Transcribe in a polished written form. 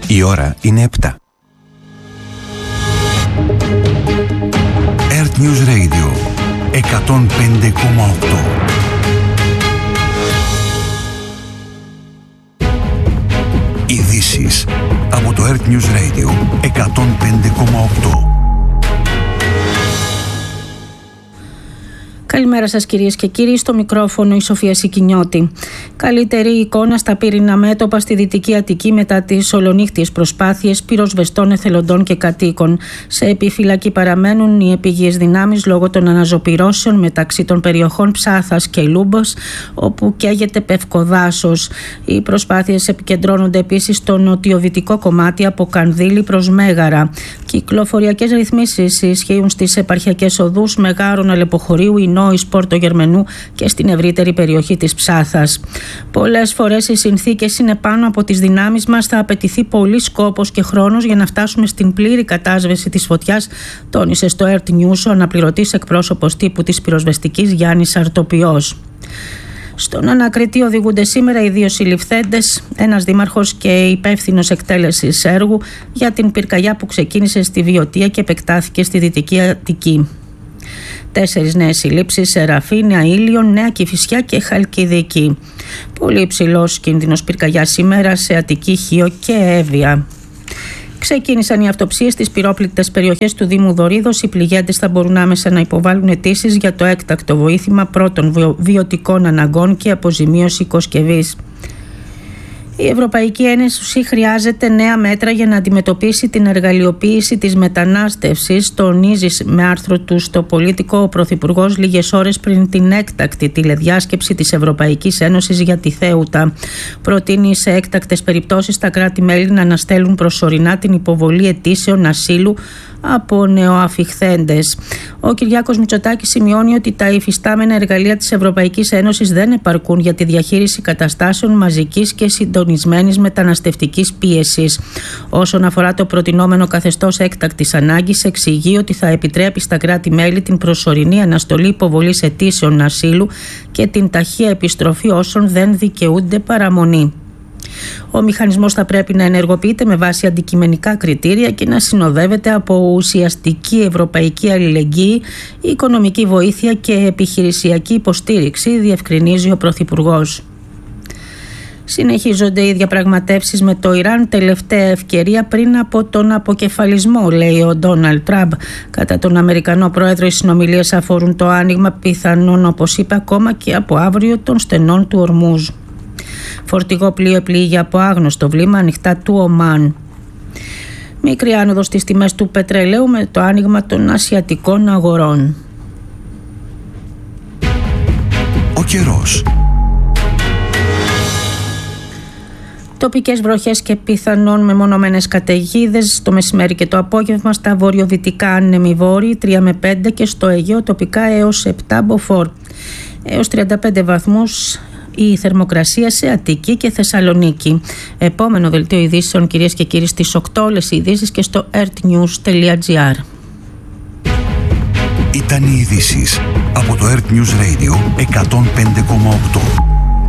Η ώρα είναι 7. Earth News Radio 105,8. Ειδήσεις από το Earth News Radio 105,8. Καλημέρα σας κυρίες και κύριοι, στο μικρόφωνο η Σοφία Σικινιώτη. Καλύτερη εικόνα στα πυρηνά μέτωπα στη Δυτική Αττική μετά τις ολονύχτιες προσπάθειες πυροσβεστών, εθελοντών και κατοίκων. Σε επιφυλακή παραμένουν οι επιγείες δυνάμεις λόγω των αναζωπυρώσεων μεταξύ των περιοχών Ψάθας και Λούμπος, όπου καίγεται πευκοδάσος. Οι προσπάθειες επικεντρώνονται επίσης στο νοτιοδυτικό κομμάτι από Κανδύλη προς Μέγαρα. Κυκλοφοριακές ρυθμίσεις ισχύουν στις επαρχιακές οδούς Μεγάρων, Αλεποχωρίου, Ινόης, Πόρτο Γερμενού και στην ευρύτερη περιοχή της Ψάθας. Πολλές φορές οι συνθήκες είναι πάνω από τις δυνάμεις μας. Θα απαιτηθεί πολύς κόπος και χρόνος για να φτάσουμε στην πλήρη κατάσβεση της φωτιάς, τόνισε στο Earth News ο αναπληρωτής εκπρόσωπος τύπου της πυροσβεστικής Γιάννης Αρτοπιός. Στον ανακριτή οδηγούνται σήμερα οι δύο συλληφθέντες, ένας δήμαρχος και υπεύθυνος εκτέλεσης έργου για την πυρκαγιά που ξεκίνησε στη Βιωτία και επεκτάθηκε στη Δυτική Αττική. 4 νέες συλλήψεις σε Ραφή, Νέα Ήλιον, Νέα Κηφισιά και Χαλκιδική. Πολύ υψηλός κίνδυνος πυρκαγιά σήμερα σε Αττική, Χίο και Εύβοια. Ξεκίνησαν οι αυτοψίες στις πυρόπληκτες περιοχές του Δήμου Δωρίδος. Οι πληγέντες θα μπορούν άμεσα να υποβάλουν αιτήσεις για το έκτακτο βοήθημα πρώτων βιωτικών αναγκών και αποζημίωση οικοσκευής. Η Ευρωπαϊκή Ένωση χρειάζεται νέα μέτρα για να αντιμετωπίσει την εργαλειοποίηση της μετανάστευσης, τονίζει με άρθρο του στο Πολίτικο ο Πρωθυπουργός λίγες ώρες πριν την έκτακτη τηλεδιάσκεψη της Ευρωπαϊκής Ένωσης για τη Θέουτα. Προτείνει σε έκτακτες περιπτώσεις τα κράτη-μέλη να αναστέλουν προσωρινά την υποβολή αιτήσεων ασύλου από νεοαφιχθέντες. Ο Κυριάκος Μητσοτάκης σημειώνει ότι τα υφιστάμενα εργαλεία της Ευρωπαϊκής Ένωσης δεν επαρκούν για τη διαχείριση καταστάσεων μαζικής και συντονισμένης μεταναστευτικής πίεσης. Όσον αφορά το προτινόμενο καθεστώς έκτακτης ανάγκης, εξηγεί ότι θα επιτρέπει στα κράτη-μέλη την προσωρινή αναστολή υποβολής αιτήσεων ασύλου και την ταχεία επιστροφή όσων δεν δικαιούνται παραμονή. Ο μηχανισμός θα πρέπει να ενεργοποιείται με βάση αντικειμενικά κριτήρια και να συνοδεύεται από ουσιαστική ευρωπαϊκή αλληλεγγύη, οικονομική βοήθεια και επιχειρησιακή υποστήριξη, διευκρινίζει ο Πρωθυπουργός. Συνεχίζονται οι διαπραγματεύσεις με το Ιράν, τελευταία ευκαιρία πριν από τον αποκεφαλισμό, λέει ο Ντόναλντ Τραμπ. Κατά τον Αμερικανό Πρόεδρο, οι συνομιλίες αφορούν το άνοιγμα πιθανόν, όπως είπε, ακόμα και από αύριο των στενών του Ορμούζ. Φορτηγό πλοίο επλήγει από άγνωστο βλήμα ανοιχτά του Ομάν. Μικρή άνοδος στις τιμές του πετρελαίου με το άνοιγμα των ασιατικών αγορών. Ο καιρός. Τοπικές βροχές και πιθανόν μεμονωμένες καταιγίδες το μεσημέρι και το απόγευμα στα βορειοδυτικά άνεμοι βόρειοι 3 με 5 και στο Αιγαίο τοπικά έως 7 μποφόρ. Έως 35 βαθμούς η θερμοκρασία σε Αττική και Θεσσαλονίκη. Επόμενο δελτίο ειδήσεων, κυρίες και κύριοι, στις 8 όλες οι ειδήσεις και στο earthnews.gr. Ήταν οι ειδήσεις από το Earth News Radio 105,8.